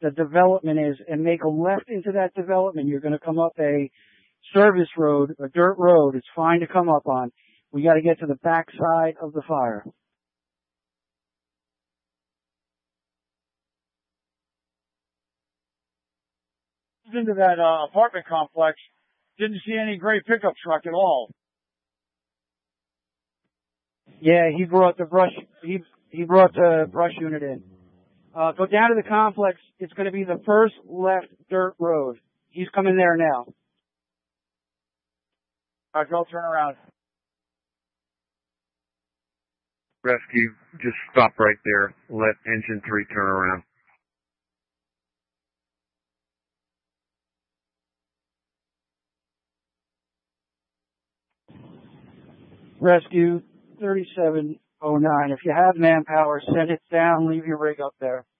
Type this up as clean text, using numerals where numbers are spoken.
the development is and make a left into that development. You're going to come up a service road, a dirt road. It's fine to come up on. We got to get to the back side of the fire. Into that apartment complex. Didn't see any gray pickup truck at all. Yeah, he brought the brush. He brought the brush unit in. Go down to the complex. It's going to be the first left dirt road. He's coming there now. All right, go turn around. Rescue, just stop right there. Let engine 3 turn around. Rescue 3709. If you have manpower, send it down. Leave your rig up there.